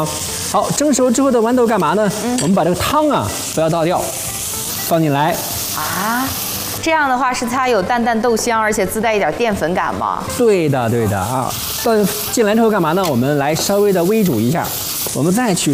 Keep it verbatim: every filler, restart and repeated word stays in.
好，蒸熟之后的豌豆干嘛呢？嗯、我们把这个汤啊不要倒掉，放进来。 啊，这样的话是它有淡淡豆香，而且自带一点淀粉感吗？ 对的，对的啊。倒进来之后干嘛呢？我们来稍微的煨煮一下，我们再去。